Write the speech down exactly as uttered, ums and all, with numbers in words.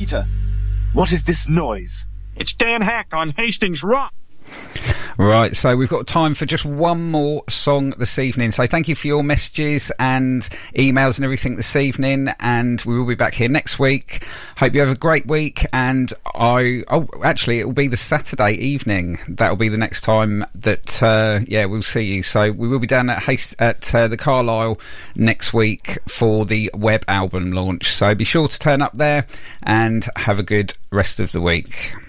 Peter, what is this noise? It's Dan Heck on Hastings Rock. Right, so we've got time for just one more song this evening. So thank you for your messages and emails and everything this evening, and we will be back here next week. Hope you have a great week, and I oh actually it will be the Saturday evening. That'll be the next time that uh, yeah we'll see you. So we will be down at Hast- at uh, the Carlisle next week for the Web album launch. So be sure to turn up there and have a good rest of the week.